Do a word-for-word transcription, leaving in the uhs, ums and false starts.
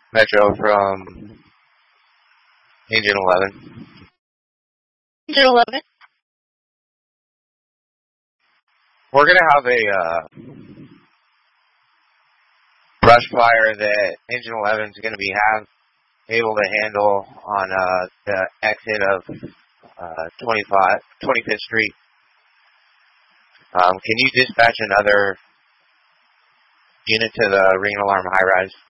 Metro from Engine eleven. Engine eleven. We're going to have a uh, brush fire that Engine eleven is going to be have, able to handle on uh, the exit of uh, twenty-five, twenty-fifth Street. Um, can you dispatch another unit to the Ring Alarm High Rise?